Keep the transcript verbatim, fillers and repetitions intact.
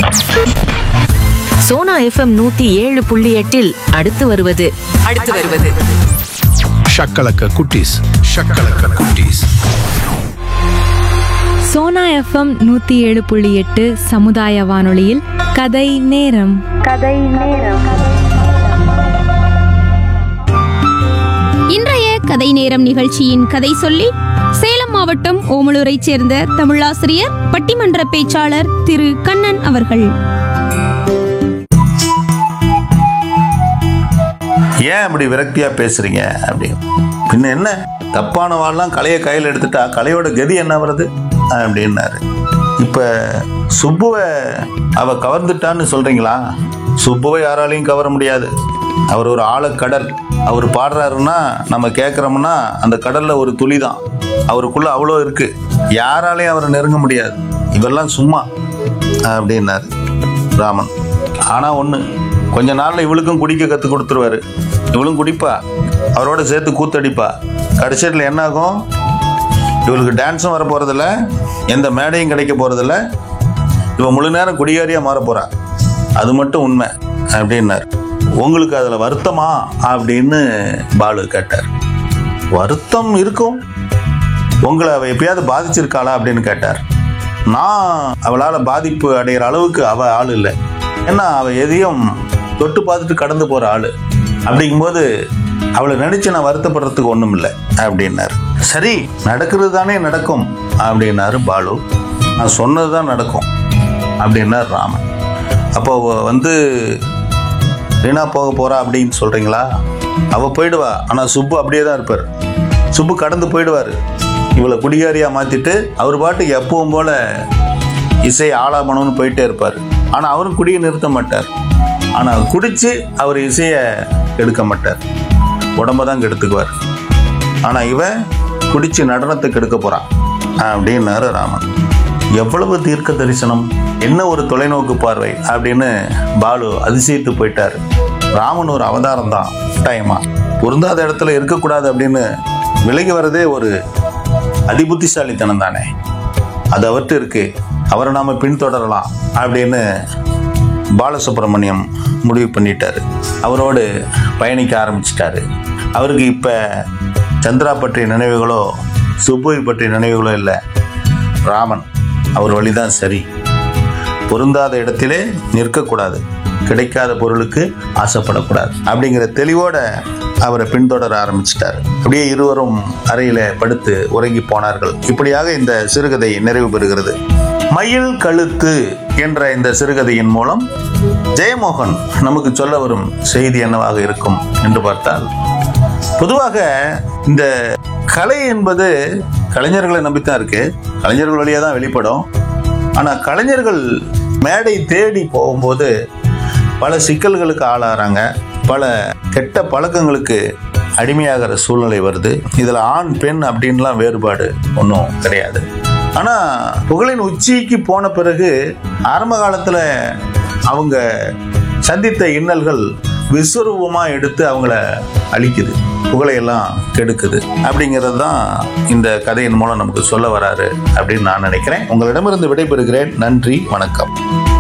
Sona FM நூத்தி ஏழு புள்ளி எட்டில் அடுத்து வருவது அடுத்து வருவது ஷக்கலக்க குட்டீஸ் ஷக்கலக்க குட்டீஸ். சோனா எஃப்எம் நூத்தி ஏழு புள்ளி எட்டு சமுதாய வானொலியில் கதை நேரம். கதை நேரம். இன்றைய கதை நேரம் நிகழ்ச்சியின் கதை சொல்லி சேலம் மாவட்டம் ஓமலூரைச் சேர்ந்த தமிழாசிரியர் பட்டிமன்ற பேச்சாளர் திரு கண்ணன் அவர்கள். ஏன் அப்படி விரக்தியா பேசுறீங்க அப்படின்னு. பின்ன என்ன, தப்பான வாழ்லாம் கலையை கையில் எடுத்துட்டா கலையோட கதி என்ன வருது அப்படின்னாரு. இப்ப சுப்புவை அவ கவர்ந்துட்டான்னு சொல்றீங்களா? சுப்புவை யாராலையும் கவர முடியாது. அவர் ஒரு ஆழக்கடல். அவர் பாடுறாருன்னா நம்ம கேட்குறோம்னா அந்த கடல்ல ஒரு துளி தான். அவருக்குள்ள அவ்வளோ இருக்கு, யாராலையும் அவரை நெருங்க முடியாது. இவெல்லாம் சும்மா அப்படின்னாரு ராமன். ஆனா ஒண்ணு, கொஞ்ச நாள்ல இவளுக்கும் குடிக்க கத்து கொடுத்துருவாரு. இவளும் குடிப்பா, அவரோட சேர்த்து கூத்தடிப்பா. கடைசியில் என்ன ஆகும்? இவளுக்கு டான்ஸும் வர போறதில்ல, எந்த மேடையும் கிடைக்க போறதில்ல. இவன் முழு நேரம் குடிகாரியா மாற போறா. அது மட்டும் உண்மை அப்படின்னாரு. உங்களுக்கு அதுல வருத்தமா அப்படின்னு பாலு கேட்டார். வருத்தம் இருக்கும். உங்களை அவ எப்பயாவது பாதிச்சிருக்காளா அப்படின்னு கேட்டார். நான் அவளால பாதிப்பு அடைகிற அளவுக்கு அவ ஆள் இல்லை. ஏன்னா அவ எதையும் தொட்டு பார்த்துட்டு கடந்து போற ஆளு. அப்படிங்கும்போது அவளை நினைச்சு நான் வருத்தப்படுறதுக்கு ஒண்ணும் இல்லை அப்படின்னாரு. சரி, நடக்கிறது தானே நடக்கும் அப்படின்னாரு பாலு. நான் சொன்னதுதான் நடக்கும் அப்படின்னாரு ராமன். அப்போ வந்து வீணா போக போறா அப்படின்னு சொல்றீங்களா? அவ போயிடுவா, ஆனா சுப்பு அப்படியே தான் இருப்பார். சுப்பு கடந்து போயிடுவாரு. இவளை குடிகாரியா மாத்திட்டு அவர் பாட்டுக்கு எப்பவும் போல இசை ஆலாபனம்னு போயிட்டே இருப்பார். ஆனா அவரும் குடியை நிறுத்த மாட்டார். ஆனா குடிச்சு அவர் இசைய கெடுக்க மாட்டார், உடம்ப தான் கெடுத்துக்குவார். ஆனா இவன் குடிச்சு நடனத்தை கெடுக்க போறான் அப்படின்னாரு ராமன். எவ்வளவு தீர்க்க தரிசனம், என்ன ஒரு தொலைநோக்கு பார்வை அப்படின்னு பாலு அதிசயித்து போயிட்டாரு. ராமன் ஒரு அவதாரம் தான். டைமா பொருந்தாத இடத்துல இருக்கக்கூடாது அப்படின்னு விலகி வர்றதே ஒரு அதிபுத்திசாலித்தனம் தானே. அது அவர்கிட்ட இருக்கு, அவரை நாம பின்தொடரலாம் அப்படின்னு பாலசுப்ரமணியம் முடிவு பண்ணிட்டாரு. அவரோடு பயணிக்க ஆரம்பிச்சிட்டாரு. அவருக்கு இப்ப சந்திரா பற்றிய நினைவுகளோ சுப்புவை பற்றிய நினைவுகளோ இல்லை. ராமன் அவர் வழிதான் சரி. பொருந்தாத இடத்திலே நிற்கக்கூடாது, கிடைக்காத பொருளுக்கு ஆசைப்படக்கூடாது அப்படிங்கிற தெளிவோட அவரை பின்தொடர ஆரம்பிச்சிட்டார். அப்படியே இருவரும் அறையில படுத்து உறங்கி போனார்கள். இப்படியாக இந்த சிறுகதை நிறைவு பெறுகிறது. மயில் கழுத்து என்ற இந்த சிறுகதையின் மூலம் ஜெயமோகன் நமக்கு சொல்ல வரும் செய்தி என்னவாக இருக்கும் என்று பார்த்தால், பொதுவாக இந்த கலை என்பது கலைஞர்களை நம்பித்தான் இருக்கு. கலைஞர்கள் வழியா தான் வெளிப்படும். ஆனா கலைஞர்கள் மேடை தேடி போகும்போது பல சிக்கல்களுக்கு ஆளாகிறாங்க, பல கெட்ட பழக்கங்களுக்கு அடிமையாகிற சூழ்நிலை வருது. இதுல ஆண் பெண் அப்படின்லாம் வேறுபாடு ஒன்றும் கிடையாது. ஆனா புகழின் உச்சிக்கு போன பிறகு ஆரம்ப காலத்துல அவங்க சந்தித்த இன்னல்கள் விஸ்வரூபமா எடுத்து அவங்கள அழிக்குது, புகழையெல்லாம் கெடுக்குது. அப்படிங்கிறது தான் இந்த கதையின் மூலம் நமக்கு சொல்ல வராரு அப்படின்னு நான் நினைக்கிறேன். உங்களிடமிருந்து விடைபெறுகிறேன். நன்றி, வணக்கம்.